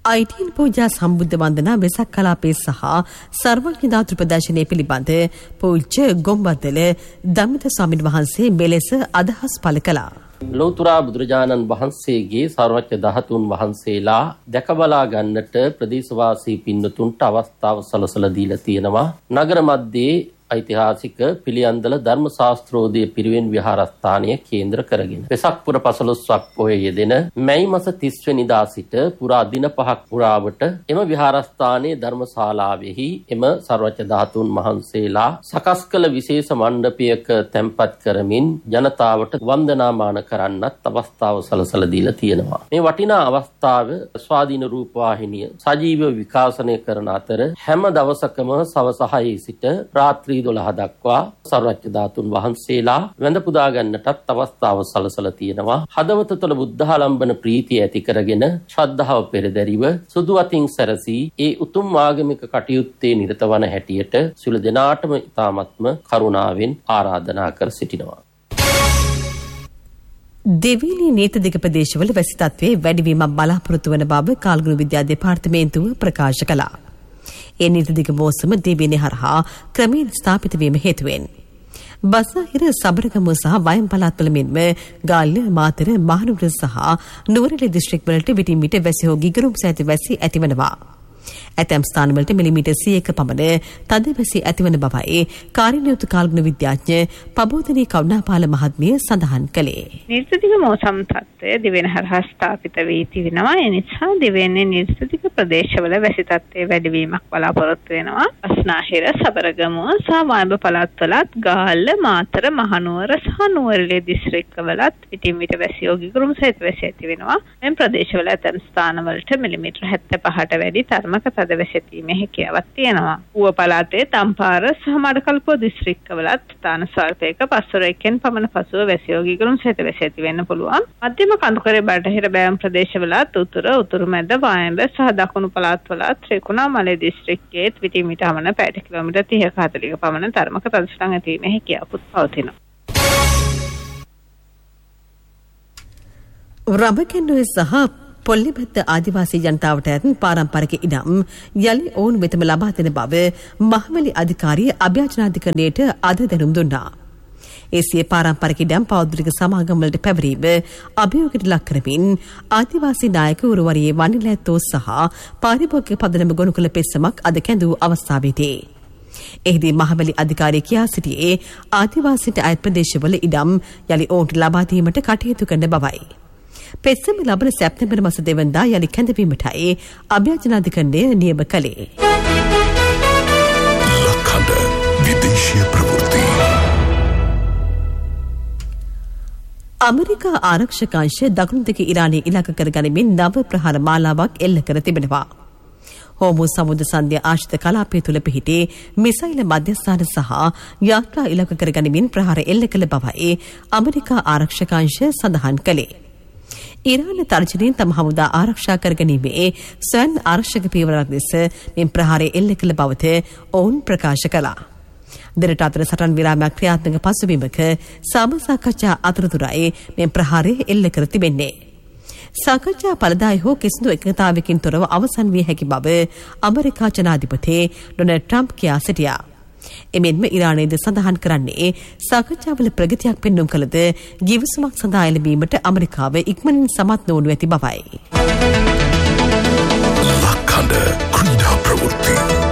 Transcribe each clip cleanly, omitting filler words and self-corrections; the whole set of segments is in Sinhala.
අයිටීන් පූජා සම්බුද්ධ වන්දනා වෙසක් කලාපයේ සහ සර්වඥ ධාතු ප්‍රදර්ශනය පිළිබඳ පූජ්‍ය ගොම්බද්දල ධම්මිත ස්වාමීන් වහන්සේ මෙලෙස අදහස් පළ කළා. ලෞතර බුදුරජාණන් වහන්සේගේ සර්වඥ ධාතුන් වහන්සේලා දැකබලා ගන්නට ප්‍රදේශවාසී පින්නතුන්ට අවස්ථාව සලසලා දීලා තියෙනවා. නගර මැදේ ඓතිහාසික පිළියන්දල ධර්ම ශාස්ත්‍රෝදය පිරිවෙන් විහාරස්ථානය කේන්ද්‍ර කරගෙන වෙසක් පුර 15ක් පොය යෙදෙන මැයි මාස 30 වෙනිදා සිට පුරා දින 5ක් පුරාවට එම විහාරස්ථානයේ ධර්මශාලාවෙහි එම සර්වඥ ධාතුන් වහන්සේලා සකස් කළ විශේෂ මණ්ඩපයක තැන්පත් කරමින් ජනතාවට වන්දනාමාන කරන්නත් අවස්ථාව සලසලා දීලා තියෙනවා. මේ වටිනා අවස්ථාව ස්වාධීන රූපවාහිනිය සජීවව විකාශනය කරන අතර හැම දවසකම සවස 6 සිට රාත්‍රී 12 දක්වා සර්වඥ ධාතුන් වහන්සේලා වැඳ පුදා ගන්නටත් අවස්ථාව සලසලා තියෙනවා. හදවත තුළ බුද්ධාලම්බන ප්‍රීතිය ඇති කරගෙන ශ්‍රද්ධාව පෙරදරිව සුදු අතින් සැරසී ඒ උතුම් ආගමික කටයුත්තේ නිරත වන හැටියට සියලු දෙනාටම ඉතාමත්ම කරුණාවෙන් ආරාධනා කර සිටිනවා. දෙවිලි නීති දිග ප්‍රදේශවල වැසි තත්ත්වයේ වැඩිවීමක් බලාපොරොත්තු වන බව කාල්ගුණ විද්‍යා දෙපාර්තමේන්තුව ප්‍රකාශ කළා. ඒ නීතිදිග මෝසම දෙවියනේ හරහා ක්‍රමයෙන් ස්ථාපිත වීම හේතුවෙන් බස්නාහිර සබරගමුව සහ වයම් පළාත්වල මෙන්ම ගාල්ල මාතර මහනුවර සහ නුවරඑළිය දිස්ත්‍රික් වලට විටින් විට වැසි හෝ ගිගුරුම් සහිත වැසි ඇතිවනවා. ඇතැම් ස්ථානවලට මිලිමීටර් 100ක පමණ තද වැසි ඇතිවන බවයි කාර්යනියුත කාල්ගුණ විද්‍යාඥ පබෝධනී කරුණාපාල මහත්මිය සඳහන් කළේ. නීතිදිග මෝසම් තත්ත්වය දිවෙන හරහා ස්ථාපිත වී තිබෙනවා. ඒ නිසා දිවෙන්නේ නීතිදිග ප්‍රදේශවල වැසි තත්ත්වයේ වැඩිවීමක් බලාපොරොත්තු වෙනවා. බස්නාහිර සබරගමුව සහ වයඹ පළාත්වලත් ගාල්ල මාතර මහනුවර සහ නුවරඑළිය දිස්ත්‍රික්කවලත් විටින් විට වැසි හෝ ගිගුරුම් සහිත වැසි ඇතිවෙනවා. මේ ප්‍රදේශවල ඇතැම් ස්ථානවලට මිලිමීටර් 75ට වැඩි තරමක තද වැසි ඇතිවීමේ හැකියාවක් තියෙනවා. ඌව පළාතේ තම්පාර සහ මඩකල්පුව දිස්ත්‍රික්කවලත් ස්ථාන ස්වල්පයක පස්වරයකින් පමණ පසුව වැසි හෝ ගිගුරුම් සහිත වැසි ඇති වෙන්න පුළුවන්. මධ්‍යම කඳුකරේ බටහිර බෑම් ප්‍රදේශවලත් උතුරු මැද වයඹ සහ දකුණු පළාත්වලත් ත්‍රිකුණාමලය දිස්ත්‍රික්කයේ විටින් විට පමණ පැයට කිලෝමීටර් 30ක 40ක පමණ තරමක තද සුළං ඇතිවීමේ හැකියාවක් පවතිනවා. රබකෙන්ඩුවේ සහ පොල්ලිබත්ත ආදිවාසී ජනතාවට ඇත් පාරම්පරික ඉඩම් යලි ඔවුන් වෙතම ලබා දෙන බව මහවැලි අධිකාරිය අභ්‍යාචනාධිකරණයට අද දැනුම් දුන්නා. ඒසිය පාරම්පරික ඉඩම් පෞද්ගලික සමාගම්වලට පැවරීම අභියෝගයට ලක් කරමින් ආදිවාසී නායක උරුවරියේ වනිලැත්තෝ සහ පාරිභෝගික පදනම ගොනු කළ පෙත්සමක් අද කැඳවූ අවස්ථාවේදී එහිදී මහවැලි අධිකාරිය කියා සිටියේ ආදිවාසීන්ට අයත් ප්‍රදේශවල ඉඩම් යලි ඔවුන්ට ලබා දීමට කටයුතු කරන බවයි. පෙත්සම ලබන සැප්තැම්බර් මාස 2 වෙනිදා යලි කැඳවීමටයි අභ්‍යාචනාධිකරණය නියම කළේ. ලක්හඬ විදේශීය ප්‍රවෘත්ති. අමරිකා ආරක්ෂක අංශ දකුණු දිග ඉරානය ඉලක්ක කරගනිමින් නව ප්‍රහාර මාලාවක් එල්ල කර තිබෙනවා. හෝමුස් සමුද්‍ර සන්ධ්‍ය ආශ්‍රිත කලාපය තුළ පිහිටි මිසයිල මධ්‍යස්ථාන සහ යාත්‍රා ඉලක්ක කරගනිමින් ප්‍රහාර එල්ල කළ බවයි අමරිකා ආරක්ෂක අංශ සඳහන් කළේ. ඉරාන තර්ජනයෙන් තම හමුදා ආරක්ෂා කරගැනීමේ ස්වයං ආරක්ෂක පියවරක් ලෙස මෙම ප්‍රහාරය එල්ල කළ බවට ඔවුන් ප්‍රකාශ කළා. දෙරට අතර සටන් විරාමයක් ක්‍රියාත්මක පසුබිමක සාකච්ඡා අතරතුරයි මෙම ප්‍රහාරය එල්ල කර තිබෙන්නේ. සාකච්ඡා ඵලදායී හෝ කිසිදු එකතාවකින් තොරව අවසන් විය හැකි බව අමරිකා ජනාධිපති ඩොනල්ඩ් ට්‍රම්ප් කියා සිටියා. එමෙන්ම ඉරානයේද සඳහන් කරන්නේ සාකච්ඡාවල ප්‍රගතියක් පෙන්නුම් කළද ගිවිසුමක් සඳහා එළඹීමට ඇමරිකාව ඉක්මනින් සමත් නොවනු ඇති බවයි. ලක්හඬ ක්‍රීඩා ප්‍රවෘත්ති.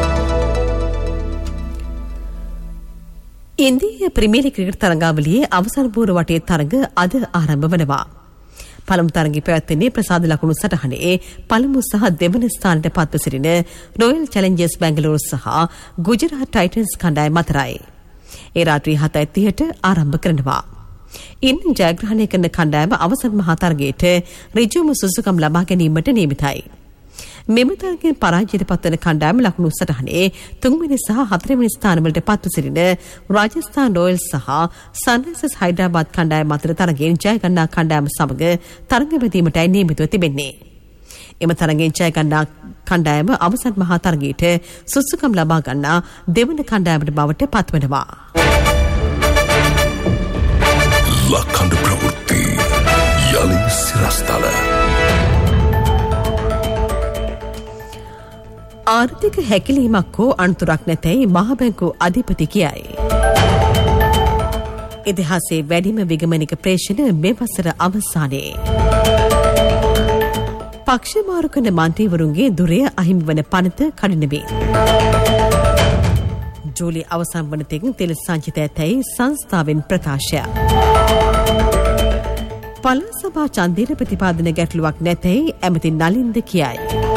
ඉන්දීය ප්‍රීමියර් ලීග් ක්‍රිකට් තරඟාවලියේ අවසන් බෝර වටේ තරඟ අද ආරම්භ වනවා. පළමු තරඟය පැවැත්වෙන්නේ ප්‍රසාද ලකුණු සටහනේ පළමු සහ දෙවන ස්ථානයට පත්ව සිටින රොයල් චැලෙන්ජර්ස් බැංගලෝර සහ ගුජරාට් ටයිටන්ස් කණ්ඩායම් අතරයි. ඒ රාත්‍රී 7:30ට ආරම්භ කරනවා. ඉන් ජයග්‍රහණය කරන කණ්ඩායම අවසන් මහා තරගයට ඍජුවම සුසුකම් ලබා ගැනීමට නියමිතයි. මෙම තරගයෙන් පරාජයට පත්වන කණ්ඩායම ලකුණු සටහනේ 3 වෙනි සහ 4 වෙනි ස්ථානවලට පත්ව සිටින රාජස්ථාන් රොයල්ස් සහ සන්රයිසර්ස් හයිඩ්‍රාබාද් කණ්ඩායම් අතර තරගයෙන් ජය ගන්නා කණ්ඩායම සමග තරග වැදීමටයි නියමිතව තිබෙන්නේ. එම තරගයෙන් ජය ගන්නා කණ්ඩායම අවසන් මහා තරගයට සුසුකම් ලබා ගන්නා දෙවන කණ්ඩායමට බවට පත්වනවා. ලක්හඬ ප්‍රවෘත්ති යලි සිරස්තල. ආර්ථික හැකිලීමක් හෝ අනතුරක් නැතැයි මහබැංකු අධිපති කියයි. ඉතිහාසයේ වැඩිම විගමනික ප්‍රේෂණ මේ වසර අවසානයේ. පක්ෂ මාරු කරන මන්ත්‍රීවරුන්ගේ දුරය අහිමි වන පනත කඩිනමින්. ජූලි අවසන් වන තෙක් තෙල් සංචිත ඇතැයි සංස්ථාවෙන් ප්‍රකාශය. පළාත් සභා ඡන්දයට ප්‍රතිපාදන ගැටලුවක් නැතැයි ඇමති නලින්ද කියයි.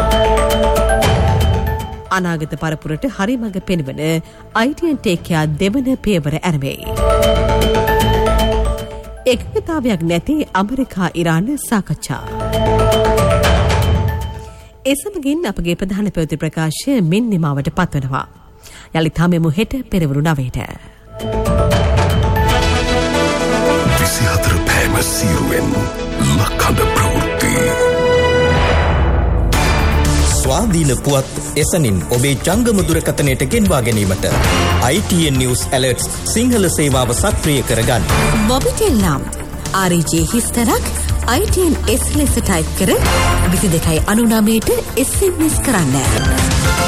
අනාගත පරපුරට හරි මඟ පෙන්වන ITN ටේකියා දෙවන පියවර ඇරඹෙයි. එකඟතාවයක් නැති ඇමරිකා ඉරාන සාකච්ඡා. ඒ සමගින් අපගේ ප්‍රධාන පැවති ප්‍රකාශය මින් නිමාවට පත්වනවා. යළිත් හමුවෙමු හෙට පෙරවරු 9ට. 24 පෑම සීරුවෙන් ලක්හඬ ප්‍රවෘත්ති. ස්වාධීන පුවත් එසනින් ඔබේ ජංගම දුරකථනයට ගෙන්වා ගැනීමට ITN News Alerts සිංහල සේවාව සක්‍රිය කරගන්න. මොබිටෙල් නම් RJ හිස්තරක් ITN S ලෙස ටයිප් කර 2299ට SMS කරන්න.